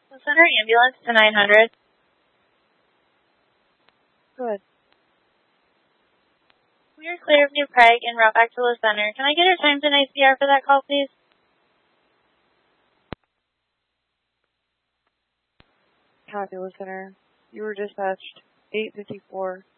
Center ambulance to 900. Good. We are clear of New Prague and route back to Low Center. Can I get our times in ICR for that call, please? Copy, Low Center. You were dispatched 8:54.